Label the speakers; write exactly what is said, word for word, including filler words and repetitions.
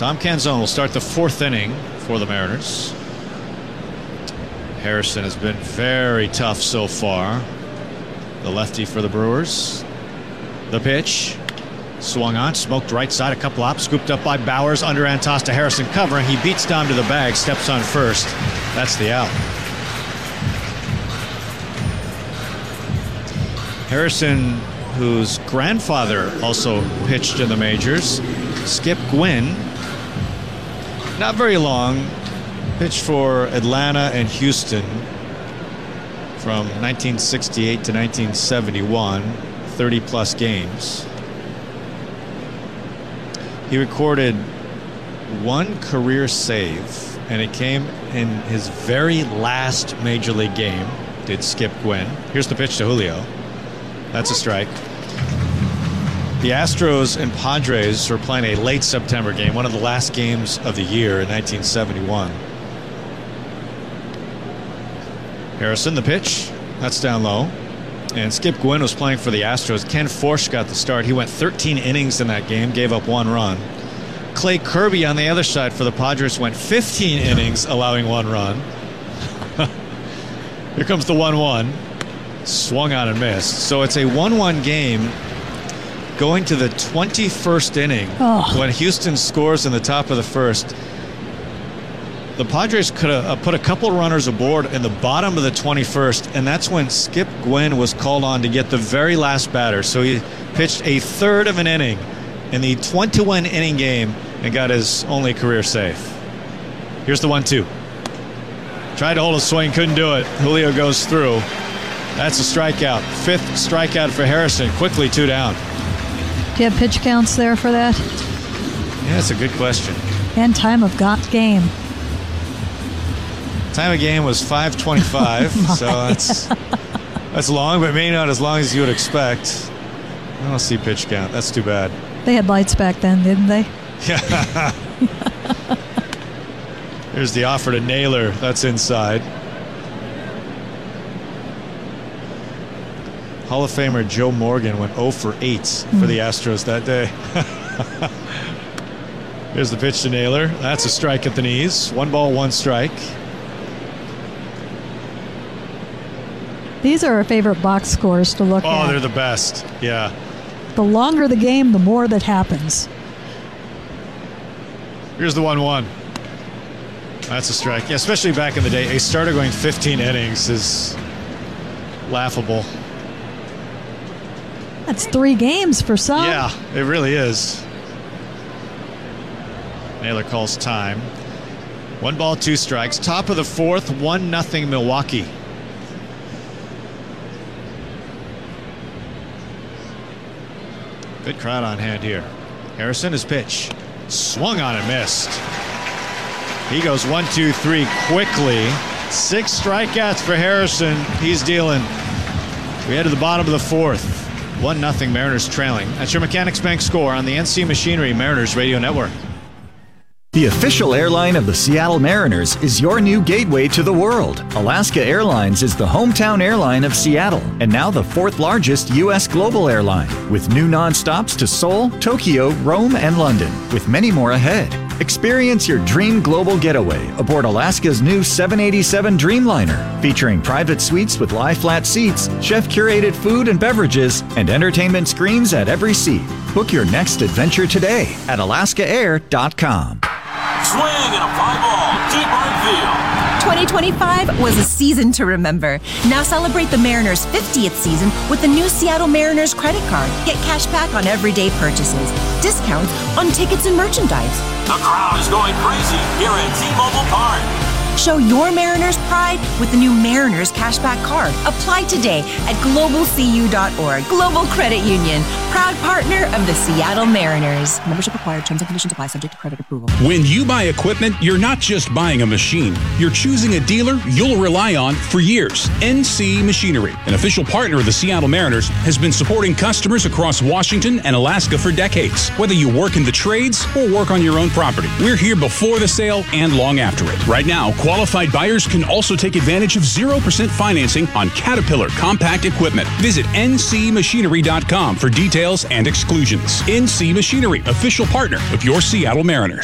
Speaker 1: Tom Canzone will start the fourth inning for the Mariners. Harrison has been very tough so far. The lefty for the Brewers. The pitch. Swung on, smoked right side, a couple hops, scooped up by Bowers, underhand toss to Harrison covering. He beats down to the bag, steps on first. That's the out. Harrison, whose grandfather also pitched in the majors, Skip Gwynn, not very long, pitched for Atlanta and Houston from nineteen sixty-eight to nineteen seventy-one, thirty plus games. He recorded one career save, and it came in his very last major league game, did Skip Gwynn. Here's the pitch to Julio. That's a strike. The Astros and Padres were playing a late September game, one of the last games of the year in nineteen seventy-one. Harrison, the pitch. That's down low. And Skip Gwynn was playing for the Astros. Ken Forsch got the start. He went thirteen innings in that game, gave up one run. Clay Kirby on the other side for the Padres went fifteen innings, allowing one run. Here comes the one one. Swung on and missed. So it's a one one game going to the twenty-first inning. Oh. When Houston scores in the top of the first. The Padres could have put a couple runners aboard in the bottom of the twenty-first, and that's when Skip Gwynn was called on to get the very last batter. So he pitched a third of an inning in the twenty-one inning game and got his only career save. Here's the one two. Tried to hold a swing, couldn't do it. Julio goes through. That's a strikeout. Fifth strikeout for Harrison. Quickly two down.
Speaker 2: Do you have pitch counts there for that?
Speaker 1: Yeah, that's a good question.
Speaker 2: And time of got game.
Speaker 1: Time of game was five twenty-five, oh so that's that's long, but maybe not as long as you would expect. I don't see pitch count. That's too bad.
Speaker 2: They had lights back then, didn't they?
Speaker 1: Yeah. Here's the offer to Naylor. That's inside. Hall of Famer Joe Morgan went oh for eight mm. for the Astros that day. Here's the pitch to Naylor. That's a strike at the knees. One ball, one strike.
Speaker 2: These are our favorite box scores to look
Speaker 1: oh,
Speaker 2: at.
Speaker 1: Oh, they're the best. Yeah.
Speaker 2: The longer the game, the more that happens.
Speaker 1: Here's the one one. That's a strike. Yeah, especially back in the day, a starter going fifteen innings is laughable.
Speaker 2: That's three games for some.
Speaker 1: Yeah, it really is. Naylor calls time. One ball, two strikes. Top of the fourth, one nothing Milwaukee. Good crowd on hand here. Harrison, his pitch. Swung on and missed. He goes one, two, three quickly. Six strikeouts for Harrison. He's dealing. We head to the bottom of the fourth. one nothing Mariners trailing. That's your Mechanics Bank score on the N C Machinery Mariners Radio Network.
Speaker 3: The official airline of the Seattle Mariners is your new gateway to the world. Alaska Airlines is the hometown airline of Seattle and now the fourth largest U S global airline, with new nonstops to Seoul, Tokyo, Rome, and London, with many more ahead. Experience your dream global getaway aboard Alaska's new seven eighty-seven Dreamliner, featuring private suites with lie-flat seats, chef-curated food and beverages, and entertainment screens at every seat. Book your next adventure today at alaska air dot com.
Speaker 4: Swing and a fly ball, deep right field.
Speaker 5: twenty twenty-five was a season to remember. Now celebrate the Mariners' fiftieth season with the new Seattle Mariners credit card. Get cash back on everyday purchases, discounts on tickets and merchandise.
Speaker 4: The crowd is going crazy here at T-Mobile Park.
Speaker 5: Show your Mariners pride with the new Mariners Cashback Card. Apply today at global c u dot org. Global Credit Union, proud partner of the Seattle Mariners. Membership required. Terms and conditions apply. Subject to credit approval.
Speaker 6: When you buy equipment, you're not just buying a machine. You're choosing a dealer you'll rely on for years. N C Machinery, an official partner of the Seattle Mariners, has been supporting customers across Washington and Alaska for decades. Whether you work in the trades or work on your own property, we're here before the sale and long after it. Right now, qualified buyers can also take advantage of zero percent financing on Caterpillar compact equipment. Visit N C machinery dot com for details and exclusions. N C Machinery, official partner of your Seattle Mariners.